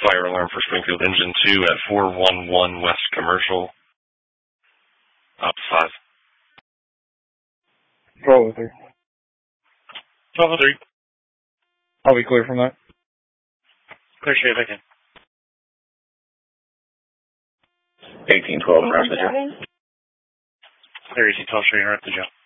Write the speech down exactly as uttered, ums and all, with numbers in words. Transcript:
fire alarm for Springfield Engine two at four one one West Commercial. Up five. twelve oh three. twelve oh three. I'll be clear from that. Clear shave again. eighteen twelve, interrupt the job. Clear eighteen twelve, showing interrupt the job.